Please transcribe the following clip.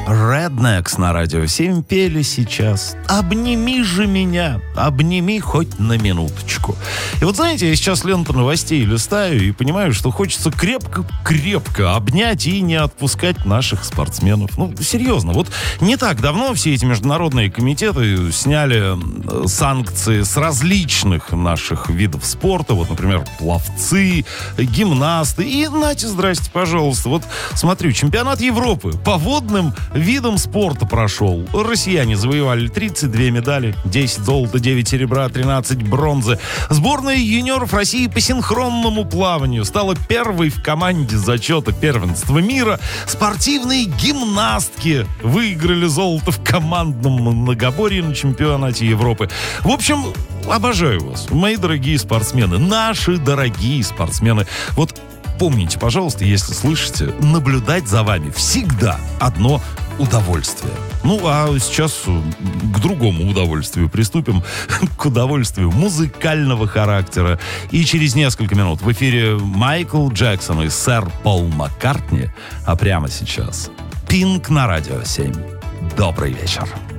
Rednecks на радио 7 пели сейчас. Обними же меня, обними хоть на минуточку. И вот знаете, я сейчас ленту новостей листаю и понимаю, что хочется крепко-крепко обнять и не отпускать наших спортсменов. Ну, серьезно, вот не так давно все эти международные комитеты сняли санкции с различных наших видов спорта. Вот, например, пловцы, гимнасты. И нате, здрасте, пожалуйста. Вот смотрю, чемпионат Европы по водным видом спорта прошел. Россияне завоевали 32 медали, 10 золота, 9 серебра, 13 бронзы. Сборная юниоров России по синхронному плаванию стала первой в команде зачета первенства мира. Спортивные гимнастки выиграли золото в командном многоборье на чемпионате Европы. В общем, обожаю вас, мои дорогие спортсмены, наши дорогие спортсмены. Вот помните, пожалуйста, если слышите, наблюдать за вами всегда одно удовольствие. Ну, а сейчас к другому удовольствию приступим, к удовольствию музыкального характера. И через несколько минут в эфире Майкл Джексон и сэр Пол Маккартни. А прямо сейчас Пинк на радио 7. Добрый вечер.